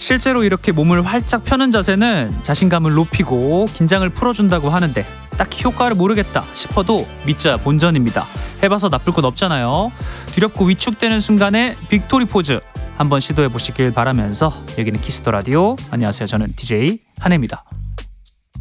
실제로 이렇게 몸을 활짝 펴는 자세는 자신감을 높이고 긴장을 풀어준다고 하는데 딱히 효과를 모르겠다 싶어도 믿져야 본전입니다. 해봐서 나쁠 것 없잖아요. 두렵고 위축되는 순간에 빅토리 포즈 한번 시도해 보시길 바라면서 여기는 키스더 라디오. 안녕하세요. 저는 DJ 한혜입니다.